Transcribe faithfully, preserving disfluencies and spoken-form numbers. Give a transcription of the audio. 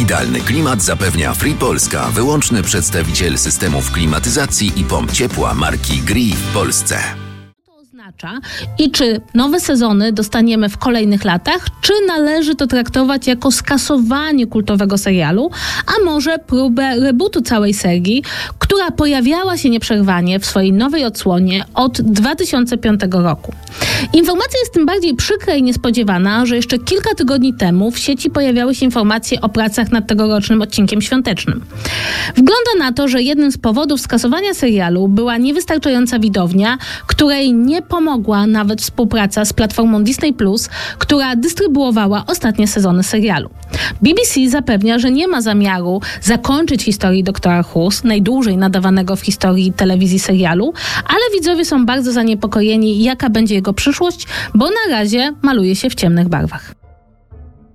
Idealny klimat zapewnia Free Polska, wyłączny przedstawiciel systemów klimatyzacji i pomp ciepła marki Gree w Polsce. Oznacza i czy nowe sezony dostaniemy w kolejnych latach, czy należy to traktować jako skasowanie kultowego serialu, a może próbę rebootu całej serii, która pojawiała się nieprzerwanie w swojej nowej odsłonie od dwa tysiące piątego roku. Informacja jest tym bardziej przykra i niespodziewana, że jeszcze kilka tygodni temu w sieci pojawiały się informacje o pracach nad tegorocznym odcinkiem świątecznym. Wygląda na to, że jednym z powodów skasowania serialu była niewystarczająca widownia, której nie pomogła nawet współpraca z platformą Disney plus, która dystrybuowała ostatnie sezony serialu. B B C zapewnia, że nie ma zamiaru zakończyć historii doktora Who, najdłużej nadawanego w historii telewizji serialu, ale widzowie są bardzo zaniepokojeni, jaka będzie jego przyszłość, bo na razie maluje się w ciemnych barwach.